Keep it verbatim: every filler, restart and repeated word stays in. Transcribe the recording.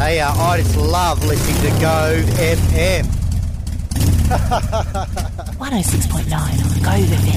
Hey, uh, I just love listening to Go F M. one oh six point nine on Go F M.